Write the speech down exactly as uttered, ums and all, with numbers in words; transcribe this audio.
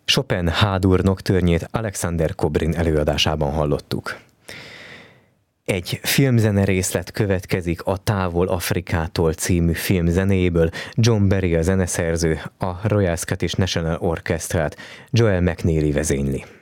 Chopin H-dur nocturne-jét Alexander Kobrin előadásában hallottuk. Egy filmzene részlet következik a Távol Afrikától című film zenéjéből. John Barry a zeneszerző, a Royal Scottish National Orchestrát Joel McNeely vezényli.